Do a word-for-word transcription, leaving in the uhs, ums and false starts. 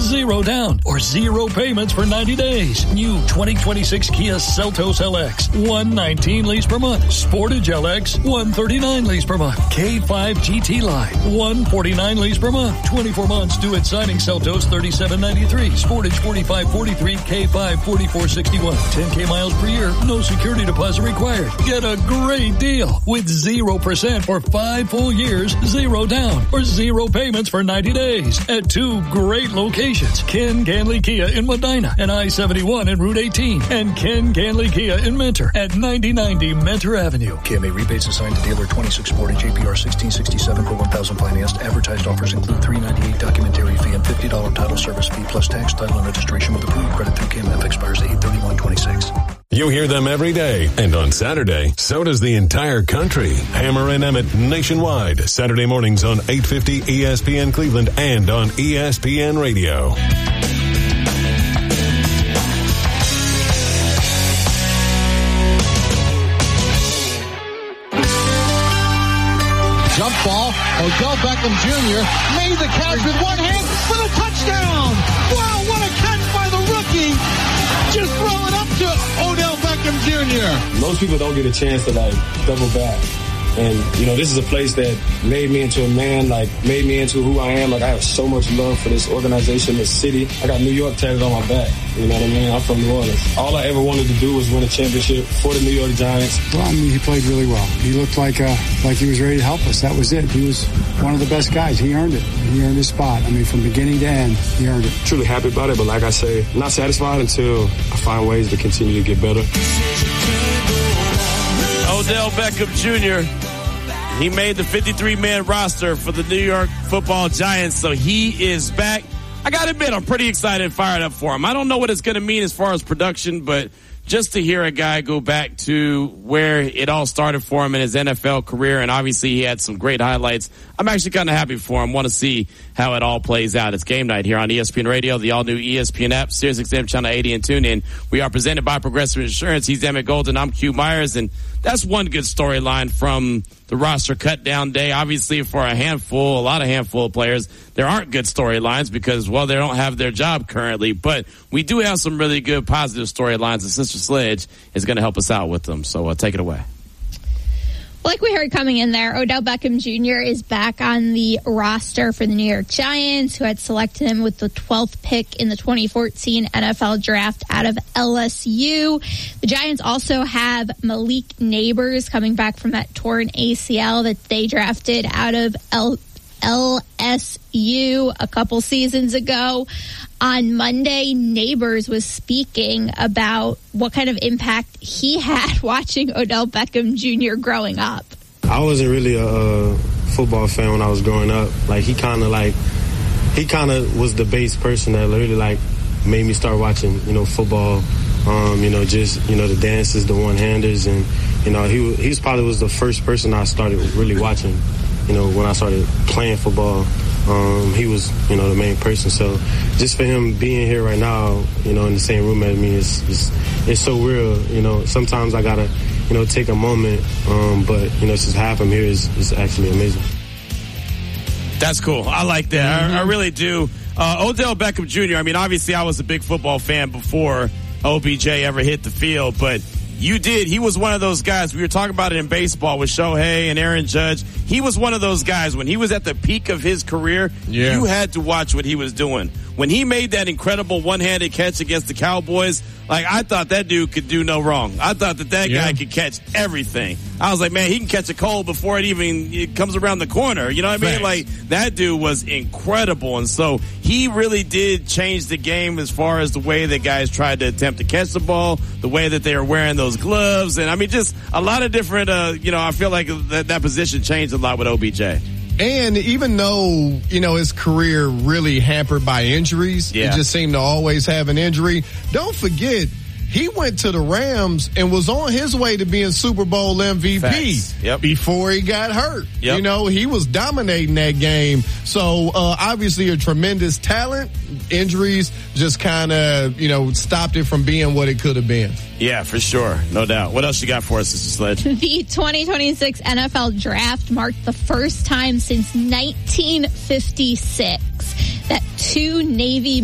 zero down or zero payments for ninety days. New twenty twenty-six Kia Seltos L X, one nineteen lease per month. Sportage L X, one thirty-nine lease per month. K five G T Line, one forty-nine lease per month. twenty-four months due at signing. Seltos thirty-seven ninety-three. Sportage forty-five forty-three. K five forty-four sixty-one. ten K miles per year. No security deposit required. Get a great deal with zero percent for five full years, zero down, or zero payments for ninety days at two great locations. Ken Ganley Kia in Medina and I seventy-one and Route eighteen, and Ken Ganley Kia in Mentor at ninety ninety Mentor Avenue. K M A rebates assigned to dealer twenty-six Sportage A P R sixteen sixty-seven per one thousand financed. Advertised offers include three ninety-eight documentary fee and fifty dollars title service fee plus tax, title, and registration with approved credit through K M F. Expires eight thirty-one twenty-six. You hear them every day, and on Saturday, so does the entire country. Hammer and Emmett nationwide, Saturday mornings on eight fifty E S P N Cleveland and on E S P N Radio. Jump ball, Odell Beckham Junior made the catch with one hand for the touchdown. Wow, what a catch by the rookie. Just throw it up to Odell Beckham Junior Most people don't get a chance to, like, double back. And, you know, this is a place that made me into a man, like, made me into who I am. Like, I have so much love for this organization, this city. I got New York tatted on my back. You know what I mean? I'm from New Orleans. All I ever wanted to do was win a championship for the New York Giants. Well, I mean, he played really well. He looked like uh, like he was ready to help us. That was it. He was one of the best guys. He earned it. He earned his spot. I mean, from beginning to end, he earned it. Truly happy about it, but like I say, I'm not satisfied until I find ways to continue to get better. Odell Beckham Junior He made the fifty-three man roster for the New York Football Giants, so he is back. I got to admit, I'm pretty excited and fired up for him. I don't know what it's going to mean as far as production, but just to hear a guy go back to where it all started for him in his N F L career, and obviously he had some great highlights. I'm actually kind of happy for him. Want to see how it all plays out. It's game night here on E S P N Radio, the all-new E S P N app, Sirius X M Channel eighty, and TuneIn. We are presented by Progressive Insurance. He's Emmett Golden. I'm Q Myers, and that's one good storyline from the roster cut down day. Obviously, for a handful, a lot of handful of players, there aren't good storylines because, well, they don't have their job currently. But we do have some really good positive storylines, and Sister Sledge is going to help us out with them. So uh, take it away. Like we heard coming in there, Odell Beckham Junior is back on the roster for the New York Giants, who had selected him with the twelfth pick in the twenty fourteen N F L draft out of L S U. The Giants also have Malik Neighbors coming back from that torn A C L that they drafted out of L- L S U a couple seasons ago. On Monday, Neighbors was speaking about what kind of impact he had watching Odell Beckham Junior growing up. I wasn't really a uh, football fan when I was growing up. Like, he kind of like, he kind of was the base person that really like made me start watching, you know, football. Um, you know, just, you know, the dances, the one-handers, and, you know, he he was probably was the first person I started really watching, you know, when I started playing football. Um, he was, you know, the main person. So just for him being here right now, you know, in the same room as me, is is it's so real. You know, sometimes I gotta, you know, take a moment. Um, but you know, just have him here is is actually amazing. That's cool. I like that. Mm-hmm. I, I really do. Uh, Odell Beckham Junior I mean, obviously, I was a big football fan before O B J ever hit the field, but you did. He was one of those guys. We were talking about it in baseball with Shohei and Aaron Judge. He was one of those guys when he was at the peak of his career. Yeah. You had to watch what he was doing. When he made that incredible one-handed catch against the Cowboys, like, I thought that dude could do no wrong. I thought that that yeah. guy could catch everything. I was like, man, he can catch a cold before it even it comes around the corner. You know what I mean? Like, that dude was incredible. And so he really did change the game as far as the way that guys tried to attempt to catch the ball, the way that they were wearing those gloves. And, I mean, just a lot of different, uh, you know, I feel like that, that position changed a lot with O B J. And even though, you know, his career really hampered by injuries, yeah. he just seemed to always have an injury. Don't forget, he went to the Rams and was on his way to being Super Bowl M V P yep. before he got hurt. Yep. You know, he was dominating that game. So, uh, obviously a tremendous talent. Injuries just kind of, you know, stopped it from being what it could have been. Yeah, for sure. No doubt. What else you got for us, Sister Sledge? The twenty twenty-six N F L Draft marked the first time since nineteen fifty-six that two Navy